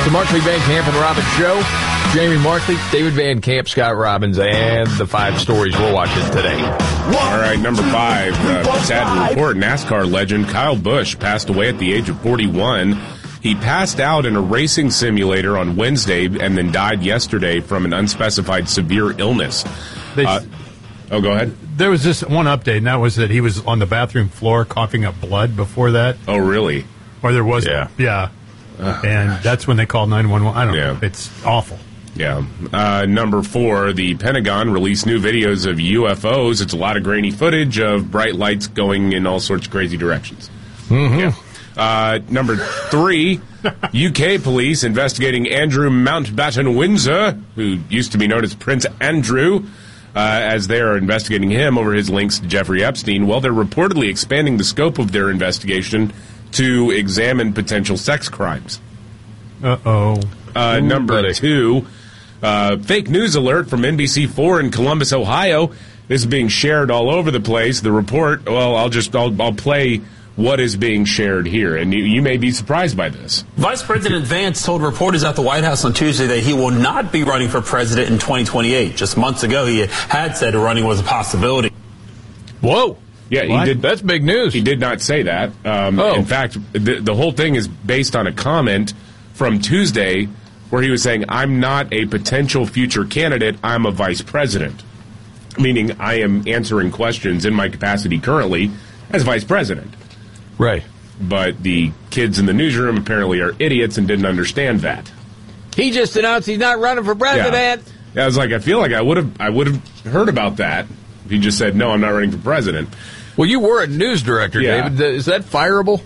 The Markley, Van Camp, and Robbins Show. Jamie Markley, David Van Camp, Scott Robbins, and the 5 stories we're watching today. All right, number 5, sad report. NASCAR legend Kyle Busch passed away at the age of 41. He passed out in a racing simulator on Wednesday and then died yesterday from an unspecified severe illness. Go ahead. There was just one update, and that was that he was on the bathroom floor coughing up blood before that. Oh, really? Or there was, yeah. And that's when they called 911. I don't know. It's awful. Yeah. Number 4, the Pentagon released new videos of UFOs. It's a lot of grainy footage of bright lights going in all sorts of crazy directions. Mm-hmm. Yeah. Number 3, UK police investigating Andrew Mountbatten Windsor, who used to be known as Prince Andrew, as they are investigating him over his links to Jeffrey Epstein. Well, they're reportedly expanding the scope of their investigation to examine potential sex crimes. Uh-oh. Number 2, fake news alert from NBC4 in Columbus, Ohio. This is being shared all over the place. The report, well, I'll play what is being shared here, and you may be surprised by this. Vice President Vance told reporters at the White House on Tuesday that he will not be running for president in 2028. Just months ago, he had said running was a possibility. Whoa. Yeah, he did. That's big news. He did not say that. In fact, the whole thing is based on a comment from Tuesday where he was saying, I'm not a potential future candidate, I'm a vice president. Meaning I am answering questions in my capacity currently as vice president. Right. But the kids in the newsroom apparently are idiots and didn't understand that. He just announced he's not running for president. Yeah, I was like, I feel like I would have heard about that if he just said, no, I'm not running for president. Well, you were a news director, David. Is that fireable?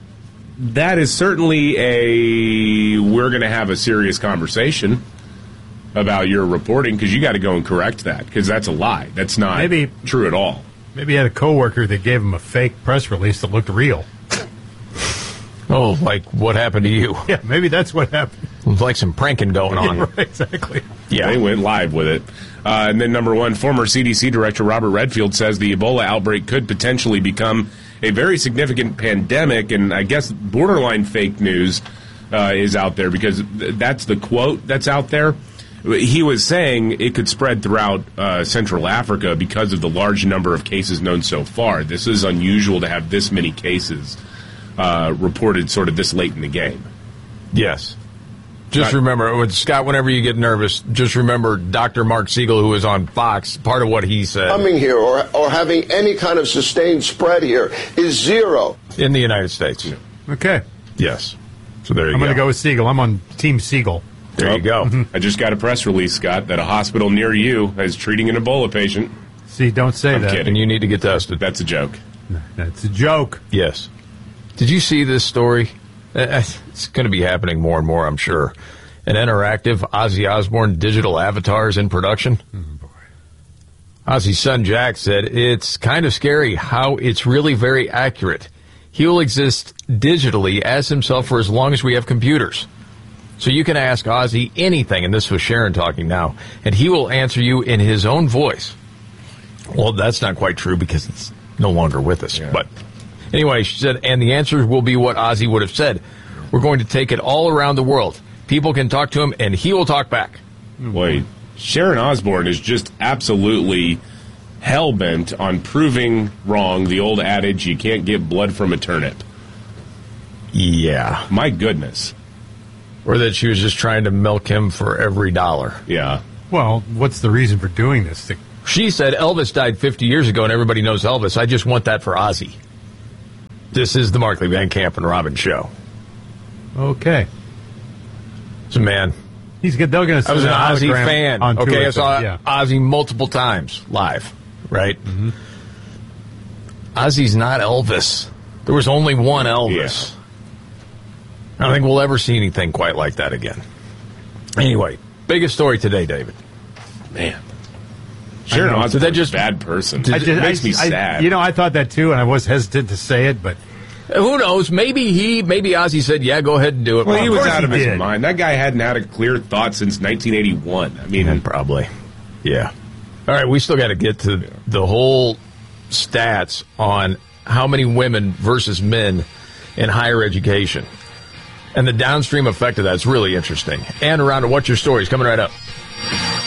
That is certainly we're going to have a serious conversation about your reporting, because you got to go and correct that, because that's a lie. That's not true at all. Maybe he had a coworker that gave him a fake press release that looked real. Oh, like what happened to you? Yeah, maybe that's what happened. It's like some pranking going on. Yeah, right, exactly. Yeah, they went live with it. And then number 1, former CDC Director Robert Redfield says the Ebola outbreak could potentially become a very significant pandemic, and I guess borderline fake news is out there, because that's the quote that's out there. He was saying it could spread throughout Central Africa because of the large number of cases known so far. This is unusual to have this many cases reported sort of this late in the game. Yes. Just remember, Scott, whenever you get nervous, just remember Dr. Mark Siegel, who was on Fox, part of what he said. Coming here or having any kind of sustained spread here is 0. In the United States. Yeah. Okay. Yes. So there you go. I'm going to go with Siegel. I'm on Team Siegel. There you go. I just got a press release, Scott, that a hospital near you is treating an Ebola patient. See, don't say I'm that. kidding. And you need to get tested. That's a joke. That's a joke. Yes. Did you see this story? It's going to be happening more and more, I'm sure. An interactive Ozzy Osbourne digital avatars in production. Oh, boy. Ozzy's son Jack said, it's kind of scary how it's really very accurate. He will exist digitally as himself for as long as we have computers. So you can ask Ozzy anything, and this was Sharon talking now, and he will answer you in his own voice. Well, that's not quite true because it's no longer with us. Yeah. But anyway, she said, and the answers will be what Ozzy would have said. We're going to take it all around the world. People can talk to him, and he will talk back. Boy, Sharon Osbourne is just absolutely hell-bent on proving wrong the old adage, you can't get blood from a turnip. Yeah. My goodness. Or that she was just trying to milk him for every dollar. Yeah. Well, what's the reason for doing this? She said Elvis died 50 years ago, and everybody knows Elvis. I just want that for Ozzy. This is the Markley, Van Camp, and Robbins Show. Okay. So, man. They're going to I was an Ozzy fan. Okay, I saw yeah. Ozzy multiple times live, right? Mm-hmm. Ozzy's not Elvis. There was only one Elvis. Yeah. I don't think we'll ever see anything quite like that again. Anyway, biggest story today, David. Man. Sharon Osbourne's a bad person. It makes me sad. I thought that too, and I was hesitant to say it, but... Who knows? Maybe Ozzy said, yeah, go ahead and do it. Well, he was out of his mind. That guy hadn't had a clear thought since 1981. I mean... probably. Yeah. All right, we still got to get to the whole stats on how many women versus men in higher education. And the downstream effect of that's really interesting. And around to What's Your Stories coming right up.